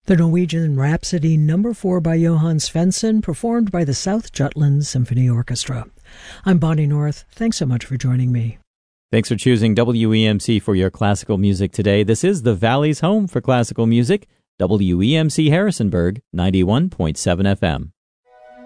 The Norwegian Rhapsody No. 4 by Johann Svensson, performed by the South Jutland Symphony Orchestra. I'm Bonnie North. Thanks so much for joining me. Thanks for choosing WEMC for your classical music today. This is the Valley's home for classical music, WEMC Harrisonburg, 91.7 FM.